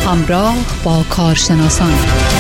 همراه با کارشناسان.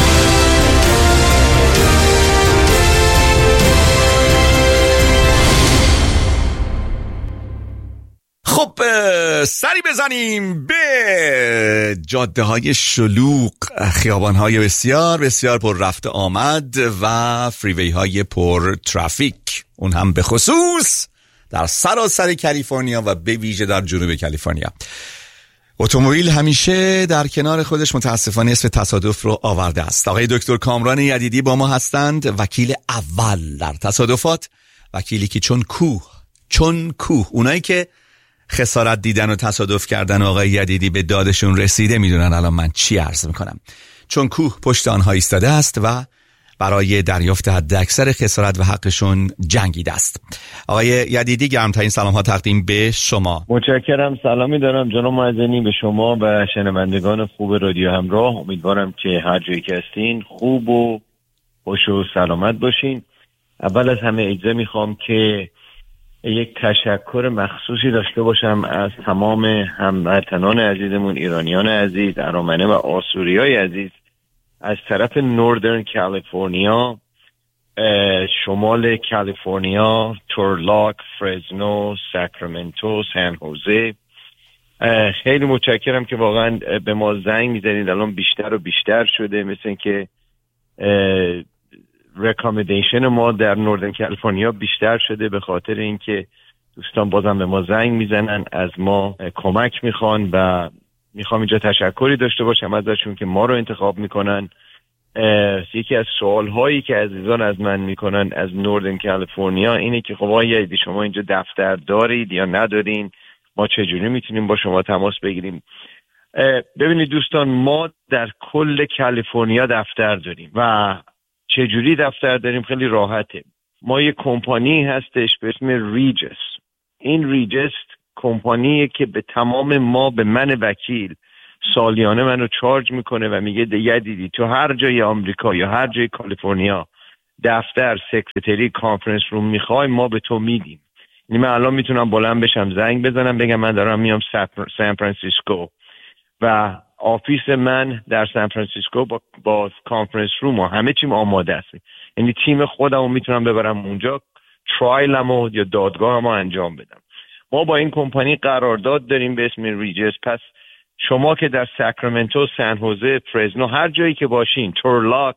خب سری بزنیم به جاده های شلوغ، خیابان های بسیار بسیار پر رفت آمد و فریوی های پر ترافیک، اون هم به خصوص در سراسر کالیفرنیا و به ویژه در جنوب کالیفرنیا. اتومبیل همیشه در کنار خودش متاسفانه اسم تصادف رو آورده است. آقای دکتر کامران یدیدی با ما هستند، وکیل اول در تصادفات، وکیلی که چون کوه اونایی که خسارت دیدن و تصادف کردن آقای یدیدی به دادشون رسیده میدونن الان من چی عرض میکنم. چون کوه پشت آنها ایستاده است و برای دریافت حداکثر خسارت و حقشون جنگیده است. آقای یدیدی گرمترین سلام ها تقدیم به شما. متشکرم. سلامی دارم جناب معزنی به شما و شنوندگان خوب رادیو همراه. امیدوارم که هر جایی که هستین خوب و خوش و سلامت باشین. اول از همه اجازه میخوام که یک تشکر مخصوصی داشته باشم از تمام هموطنان عزیزمون، ایرانیان عزیز، ارامنه و آسوریای عزیز از طرف نوردرن کالیفرنیا، شمال کالیفرنیا، تورلاک، فرزنو، ساکرامنتو، سان خوزه. خیلی متشکرم که واقعا به ما زنگ میزنید. الان بیشتر و بیشتر شده، مثل این که ریکامندیشن ما در نوردرن کالیفرنیا بیشتر شده به خاطر اینکه دوستان بازم به ما زنگ میزنن، از ما کمک میخوان و میخوام اینجا تشکری داشته باشم ازشون که ما رو انتخاب میکنن. یکی از سوالهایی که عزیزان از من میکنن از نوردرن کالیفرنیا اینه که خب آقای شما اینجا دفتر دارید یا ندارین، ما چجوری میتونیم با شما تماس بگیریم؟ ببینید دوستان، ما در کل کالیفرنیا دفتر داریم و چجوری دفتر داریم؟ خیلی راحته. ما یک کمپانی هستش به اسم ریجس. این ریجس کمپانیه که به تمام ما، به من وکیل، سالیانه منو چارج میکنه و میگه یدیدی تو هر جای آمریکا یا هر جای کالیفرنیا دفتر، سکرتری، کانفرنس روم میخوای ما به تو میدیم. یعنی من الان میتونم بلند بشم زنگ بزنم بگم من دارم میام سان فرانسیسکو و آفیس من در سان فرانسیسکو با کانفرنس روم و همه چیم آماده است. یعنی تیم خودمو میتونم ببرم اونجا، ترایلمو یا دادگاهمو انجام بدم. ما با این کمپانی قرارداد داریم به اسم ریجس. پس شما که در ساکرامنتو، سان خوزه، فرزنو، هر جایی که باشین، تورلاک،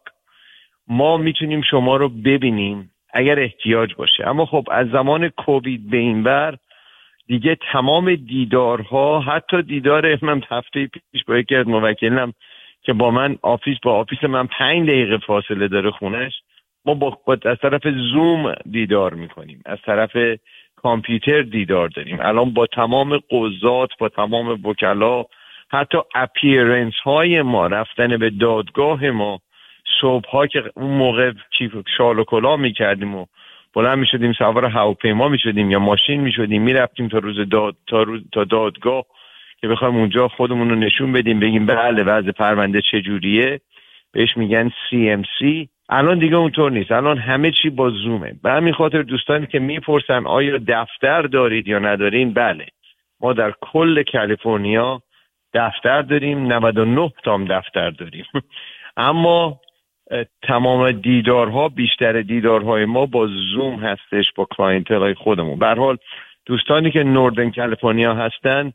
ما میتونیم شما رو ببینیم اگر احتیاج باشه. اما خب از زمان کووید به این ور دیگه تمام دیدارها، حتی دیدار من هفته پیش با یکی از موکلینم که با من با آفیس من 5 دقیقه فاصله داره خونش، ما با از طرف زوم دیدار میکنیم، از طرف کامپیوتر دیدار داریم. الان با تمام قضات، با تمام وکلا، حتی اپیرنس های ما، رفتن به دادگاه ما، صبح ها که اون موقع شال و کلاه میکردیم و بلند میشدیم سوار هواپیما میشدیم یا ماشین میشدیم میرفتیم تا دادگاه که بخوایم اونجا خودمون رو نشون بدیم، بگیم بله وضع پرونده چجوریه، بهش میگن CMC. الان دیگه اونطور نیست، الان همه چی با زومه. به همین خاطر دوستانی که میپرسن آیا دفتر دارید یا ندارین، بله ما در کل کالیفرنیا دفتر داریم، 99 تام دفتر داریم. اما تمام دیدارها، بیشتر دیدارهای ما با زوم هستش، با کلاینتل های خودمون. به هر حال دوستانی که نوردرن کالیفرنیا هستن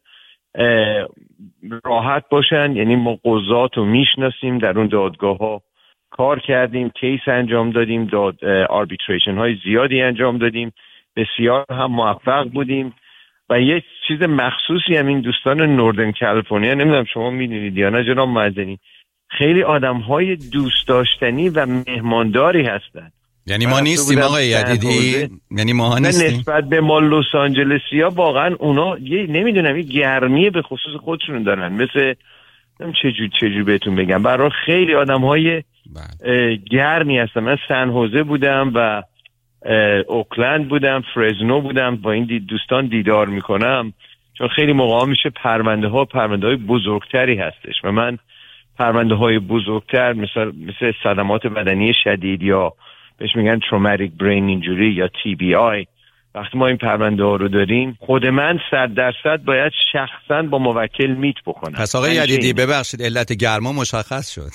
راحت باشن، یعنی ما قضات رو میشناسیم، در اون دادگاه ها کار کردیم، کیس انجام دادیم، آربیتریشن های زیادی انجام دادیم، بسیار هم موفق بودیم. و یک چیز مخصوصی هم این دوستان نوردرن کالیفرنیا، نمیدونم شما میدونید یا نه جناب معزنی، خیلی آدم های دوست داشتنی و مهمانداری هستن. یعنی ما نیستیم آقای یدیدی؟ یعنی ما نیستیم؟ نسبت به ما لس آنجلسیا واقعا اونا نمیدونم یه گرمی به خصوص خودشون دارن، مثل چجوری بهتون بگم، برای خیلی آدم های گرمی هستن. من سان خوزه بودم و اوکلند بودم، فرزنو بودم، با این دوستان دیدار میکنم، چون خیلی موقع میشه پرونده های بزرگتری هستش و من پرونده های بزرگتر مثل صدمات بدنی شدید یا بهش میگن تروماتیک برین اینجوری یا TBI، وقتی ما این پرونده ها رو داریم، خود من 100% باید شخصا با موکل میت بکنم. پس آقای یدیدی ببخشید علت گرما مشخص شد.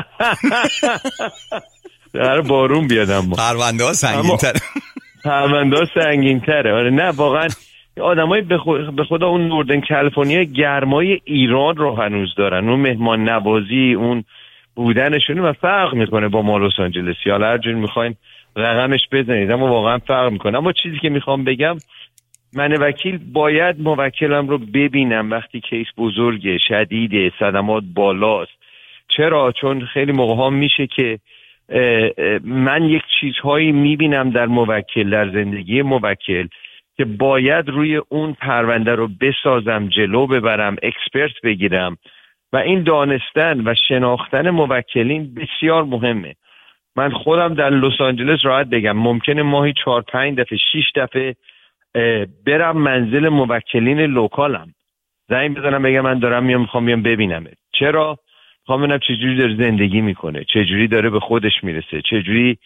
در بارون بیادم ما پرونده ها سنگین تره. پرونده ها سنگین تره. آره نه واقعا آدمای به خدا اون نوردن کالیفرنیا گرمای ایران رو هنوز دارن، اون مهمان نوازی، اون بودنشون و فرق میکنه با ما لس آنجلسی. حالا هر جوری میخواین رقمش بزنید اما واقعا فرق میکنه. اما چیزی که میخوام بگم، من وکیل باید موکلم رو ببینم وقتی کیس بزرگه، شدیده، صدمات بالاست. چرا؟ چون خیلی موقع ها میشه که من یک چیزهایی میبینم در موکل، در زندگی موکل که باید روی اون پرونده رو بسازم، جلو ببرم، اکسپرت بگیرم و این دانستن و شناختن موکلین بسیار مهمه. من خودم در لس آنجلس راحت بگم ممکنه ماهی 4-5 دفعه 6 دفعه برم منزل موکلین لوکالم، زنگ بزنم بگم من دارم میخوام بیام ببینمت. چرا؟ میخوام ببینم چجوری داره زندگی میکنه، چجوری داره به خودش میرسه، چجوری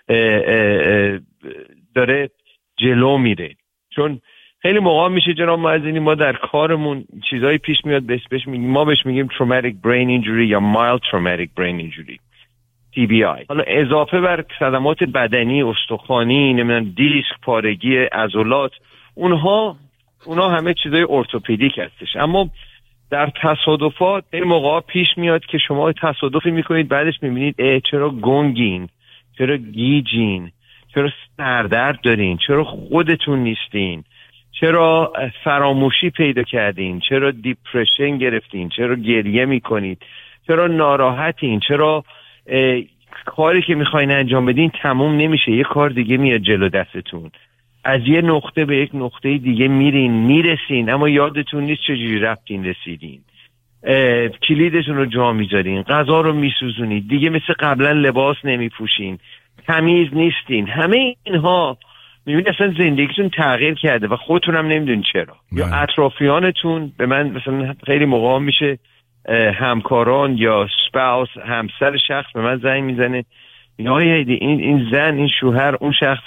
داره جلو میره. چون خیلی موقع میشه جناب معززی ما در کارمون چیزایی پیش میاد ما بهش میگیم traumatic brain injury یا mild traumatic brain injury TBI. حالا اضافه بر صدمات بدنی، استخوانی، نمیدونم دیسک، پارگی عضلات، اونها همه چیزای ارتوپدیک هستش. اما در تصادفات این موقع پیش میاد که شما تصادفی میکنید بعدش میبینید چرا گنگین، چرا گیجین، چرا سردرد دارین، چرا خودتون نیستین، چرا فراموشی پیدا کردین، چرا دیپرشن گرفتین، چرا گریه میکنید، چرا ناراحتین، چرا کاری که میخواین انجام بدین تموم نمیشه، یه کار دیگه میاد جلو دستتون، از یه نقطه به یک نقطه دیگه میرسین اما یادتون نیست چجوری رفتین رسیدین، کلیدتون رو جا میذارین، غذا رو میسوزونید، دیگه مثل قبلا لباس نمیپوشین، تمیز نیستین. همه اینها میبینید اصلا زندگیتون تغییر کرده و خودتون هم نمیدونین چرا. یا اطرافیانتون به من مثلا خیلی موقع میشه همکاران یا سپاوس، همسر شخص به من زنگ میزنه، این زن، این شوهر، اون شخص